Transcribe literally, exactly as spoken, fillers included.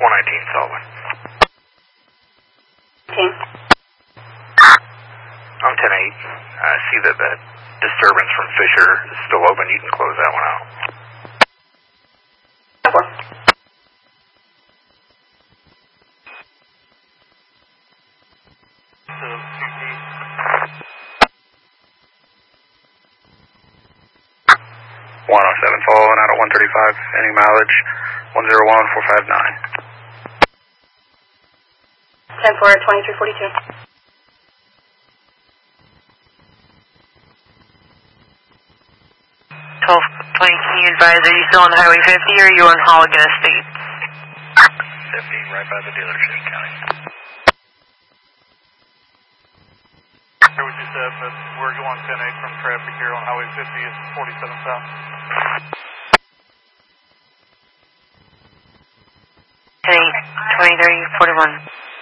one nineteen Sullivan. ten. I'm ten eight. I see that the disturbance from Fisher is still open. You can close that one out. four. one oh seven following out at one thirty-five. Any mileage one zero one four five nine. ten four, twenty-three forty-two. twelve twenty, can you advise, are you still on Highway fifty or are you on Holligan Estates? fifty, right by the dealership, County. Here we just said that we're going ten eight from traffic here on Highway fifty at forty-seven south. ten eight, twenty-three forty-one.